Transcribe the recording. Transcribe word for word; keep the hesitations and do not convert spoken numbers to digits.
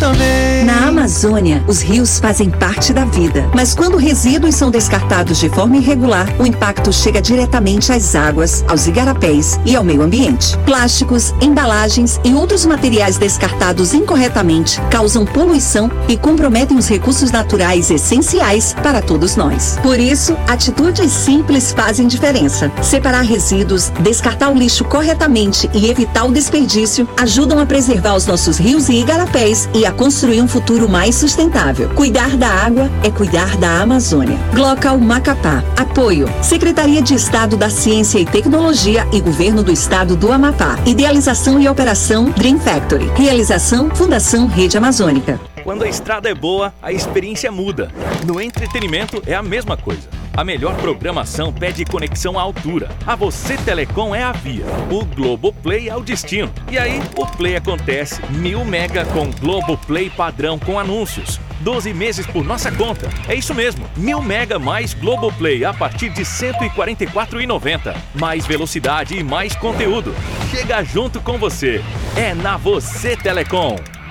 também. Na Amazônia, os rios fazem parte da vida. Mas quando resíduos são descartados de forma irregular, o impacto chega diretamente às águas, aos igarapés e ao meio ambiente. Plásticos, embalagens e outros materiais descartados incorretamente causam poluição e comprometem os recursos naturais essenciais para todos nós. Por isso, atitudes simples fazem diferença. Separar resíduos, descartar o lixo corretamente e evitar o desperdício ajudam a preservar os nossos rios e igarapés e a construir um futuro mais sustentável. Cuidar da água é cuidar da Amazônia. Glocal Macapá. Apoio: Secretaria de Estado da Ciência e Tecnologia e Governo do Estado do Amapá. Idealização e operação Dream Factory. Realização Fundação Rede Amazônica. Quando a estrada é boa, a experiência muda. No entretenimento é a mesma coisa. A melhor programação pede conexão à altura. A Você Telecom é a via. O Globoplay é o destino. E aí, o Play acontece. Mil mega com Globoplay padrão com anúncios. doze meses por nossa conta. É isso mesmo. Mil mega mais Globoplay a partir de cento e quarenta e quatro reais e noventa centavos. Mais velocidade e mais conteúdo. Chega junto com você. É na Você Telecom.